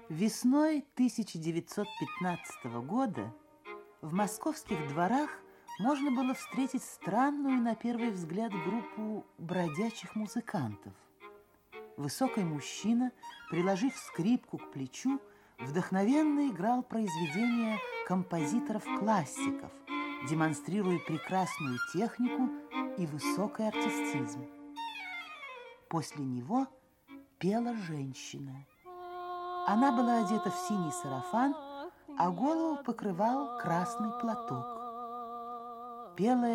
Весной 1915 года в московских дворах можно было встретить странную, на первый взгляд, группу бродячих музыкантов. Высокий мужчина, приложив скрипку к плечу, вдохновенно играл произведения композиторов-классиков, демонстрируя прекрасную технику и высокий артистизм. После него пела женщина. Она была одета в синий сарафан, а голову покрывал красный платок. Пела